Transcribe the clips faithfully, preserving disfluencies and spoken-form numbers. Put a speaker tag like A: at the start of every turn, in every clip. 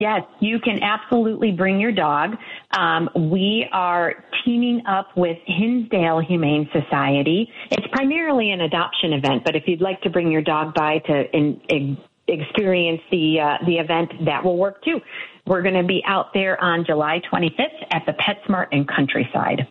A: Yes, you can absolutely bring your dog. Um, we are teaming up with Hinsdale Humane Society. It's primarily an adoption event, but if you'd like to bring your dog by to in, in, experience the uh, the event, that will work too. We're going to be out there on July twenty-fifth at the PetSmart in Countryside.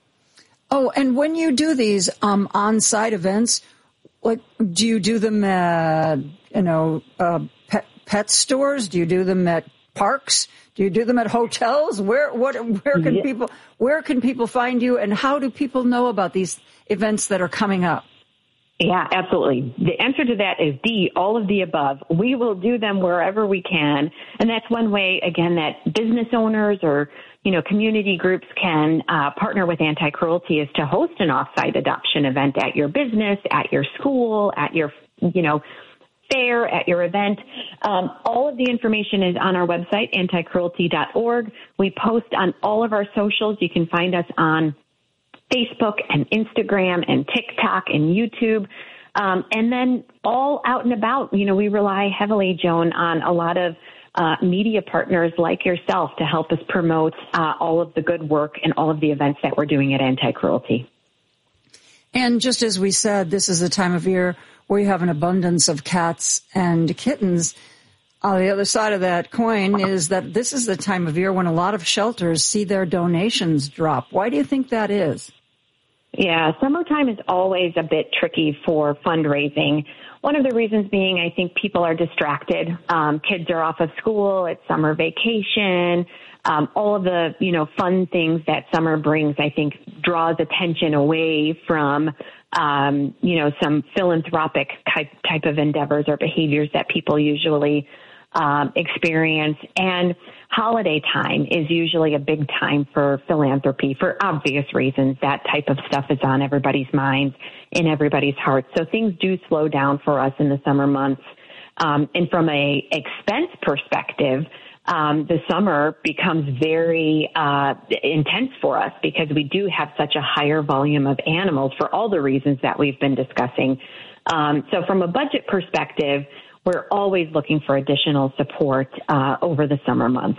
B: Oh, and when you do these um, on-site events, like, do you do them at, you know, uh, pet, pet stores? Do you do them at parks? Do you do them at hotels? Where what where can
A: yeah.
B: people where can people find you, and how do people know about these events that are coming up?
A: Yeah, absolutely. The answer to that is D, all of the above. We will do them wherever we can. And that's one way, again, that business owners or, you know, community groups can uh, partner with Anti-Cruelty is to host an off-site adoption event at your business, at your school, at your, you know, fair, at your event. Um, all of the information is on our website, anti cruelty dot org. We post on all of our socials. You can find us on Facebook and Instagram and TikTok and YouTube. Um, and then all out and about, you know, we rely heavily, Joan, on a lot of uh, media partners like yourself to help us promote uh, all of the good work and all of the events that we're doing at Anti-Cruelty.
B: And just as we said, this is a time of year where you have an abundance of cats and kittens. On the other side of that coin is that this is the time of year when a lot of shelters see their donations drop. Why do you think that is?
A: Yeah, summertime is always a bit tricky for fundraising. One of the reasons being, I think people are distracted. Um, kids are off of school, it's summer vacation. Um, all of the, you know, fun things that summer brings, I think, draws attention away from, um, you know, some philanthropic type, type of endeavors or behaviors that people usually um, experience. And holiday time is usually a big time for philanthropy for obvious reasons. That type of stuff is on everybody's minds, in everybody's hearts. So things do slow down for us in the summer months. Um, and from a expense perspective, Um, the summer becomes very uh, intense for us because we do have such a higher volume of animals for all the reasons that we've been discussing. Um, so from a budget perspective, we're always looking for additional support uh, over the summer months.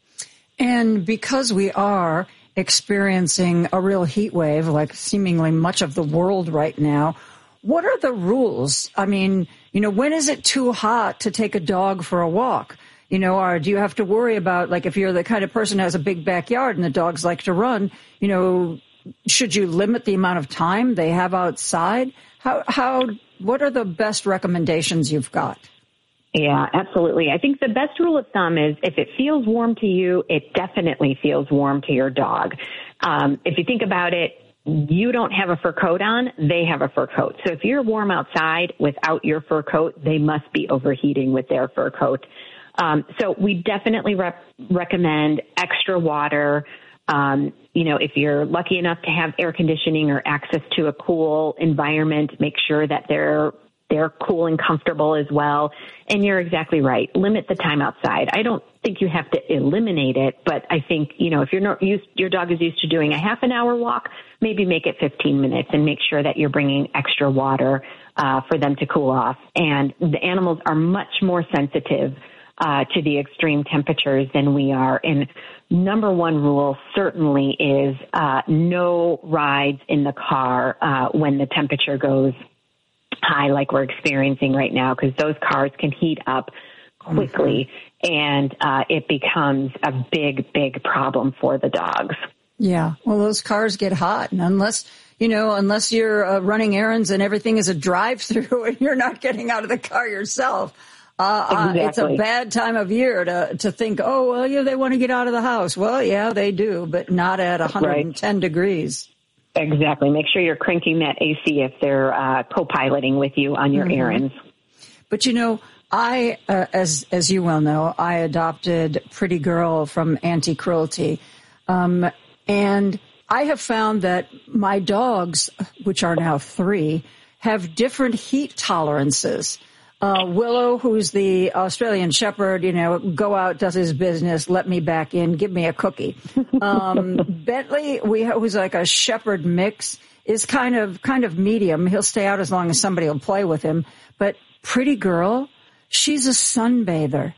B: And because we are experiencing a real heat wave, like seemingly much of the world right now, what are the rules? I mean, you know, when is it too hot to take a dog for a walk? You know, or do you have to worry about, like, if you're the kind of person who has a big backyard and the dogs like to run, you know, should you limit the amount of time they have outside? How, how, what are the best recommendations you've got?
A: Yeah, absolutely. I think the best rule of thumb is if it feels warm to you, it definitely feels warm to your dog. Um, if you think about it, you don't have a fur coat on, they have a fur coat. So if you're warm outside without your fur coat, they must be overheating with their fur coat. Um, so we definitely rep- recommend extra water. Um, you know, if you're lucky enough to have air conditioning or access to a cool environment, make sure that they're they're cool and comfortable as well. And you're exactly right. Limit the time outside. I don't think you have to eliminate it, but I think, you know, if you're not used, your dog is used to doing a half an hour walk, maybe make it fifteen minutes and make sure that you're bringing extra water uh, for them to cool off. And the animals are much more sensitive Uh, to the extreme temperatures than we are. And number one rule certainly is uh, no rides in the car uh, when the temperature goes high like we're experiencing right now, because those cars can heat up quickly mm-hmm. and uh, it becomes a big, big problem for the dogs.
B: Yeah, well, those cars get hot, and unless, you know, unless you're uh, running errands and everything is a drive-through and you're not getting out of the car yourself, Uh,
A: exactly.
B: uh, it's a bad time of year to to think, oh, well, yeah, they want to get out of the house. Well, yeah, they do, but not at one hundred ten
A: right.
B: degrees.
A: Exactly. Make sure you're cranking that A C if they're uh, co-piloting with you on your mm-hmm. errands.
B: But, you know, I, uh, as as you well know, I adopted Pretty Girl from Anti-Cruelty. Um, and I have found that my dogs, which are now three, have different heat tolerances. Uh, Willow, who's the Australian Shepherd, you know, go out, does his business, let me back in, give me a cookie. Um, Bentley, we, who's like a Shepherd mix, is kind of, kind of medium. He'll stay out as long as somebody will play with him. But Pretty Girl, she's a sunbather.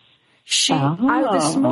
B: She,
C: Oh.
B: I, this morning,